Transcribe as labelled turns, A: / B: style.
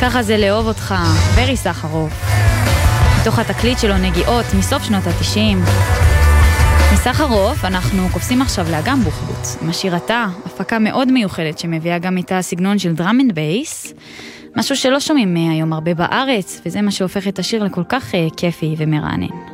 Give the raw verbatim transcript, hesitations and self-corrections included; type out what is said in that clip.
A: ככה זה לאהוב אותך, ברי סחרוף. מתוך התקליט שלו נגיעות מסוף שנות ה-תשעים. מסחרוף אנחנו קופסים עכשיו לאגם בוחבוט, עם השירתה, הפקה מאוד מיוחדת שמביאה גם את הסגנון של דראם אנד בייס, משהו שלא שומעים היום הרבה בארץ, וזה מה שהופך את השיר לכל כך כיפי ומרענן.